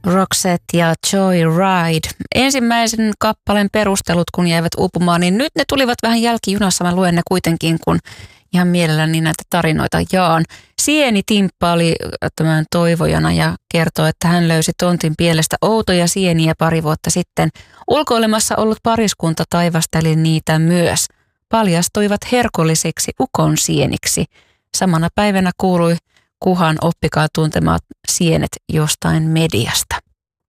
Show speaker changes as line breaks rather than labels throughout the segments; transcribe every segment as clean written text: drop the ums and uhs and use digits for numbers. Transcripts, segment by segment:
Roxette ja Joyride. Ensimmäisen kappaleen perustelut, kun jäivät uupumaan, niin nyt ne tulivat vähän jälkijunassa. Mä luen ne kuitenkin, kun ihan mielelläni näitä tarinoita jaan. Sieni Timppa oli tämän toivojana ja kertoo, että hän löysi tontin pielestä outoja sieniä pari vuotta sitten. Ulkoilemassa ollut pariskunta taivasteli niitä myös. Paljastuivat herkullisiksi ukon sieniksi. Samana päivänä kuului Kuhan oppikaa tuntemaan sienet jostain mediasta.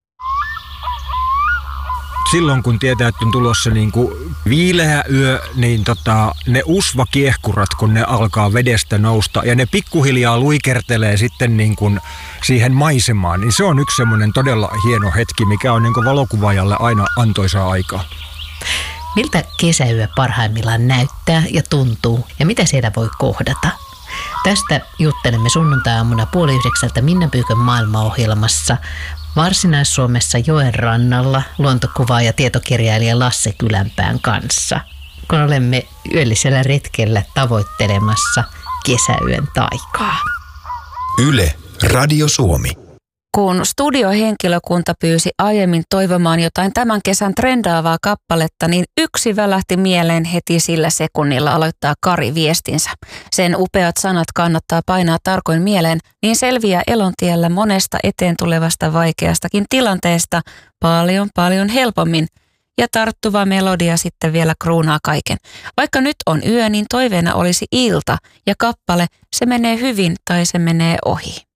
Silloin kun tietää, että on tulossa niin kuin viileä yö, niin ne usvakiehkurat, kun ne alkaa vedestä nousta ja ne pikkuhiljaa luikertelee sitten niin kuin siihen maisemaan, niin se on yksi semmoinen todella hieno hetki, mikä on niin kuin valokuvaajalle aina antoisaa aikaa.
Miltä kesäyö parhaimmillaan näyttää ja tuntuu ja mitä siellä voi kohdata? Tästä juttelemme sunnuntai-aamuna 8:30 Minna Pyykön maailmaohjelmassa Varsinais-Suomessa joen rannalla luontokuvaaja ja tietokirjailija Lasse Kylänpään kanssa, kun olemme yöllisellä retkellä tavoittelemassa kesäyön taikaa.
Yle, Radio Suomi.
Kun studiohenkilökunta pyysi aiemmin toivomaan jotain tämän kesän trendaavaa kappaletta, niin yksi välähti mieleen heti sillä sekunnilla, aloittaa Kari viestinsä. Sen upeat sanat kannattaa painaa tarkoin mieleen, niin selviää elontiellä monesta eteen tulevasta vaikeastakin tilanteesta paljon helpommin. Ja tarttuva melodia sitten vielä kruunaa kaiken. Vaikka nyt on yö, niin toiveena olisi ilta ja kappale, se menee hyvin tai se menee ohi.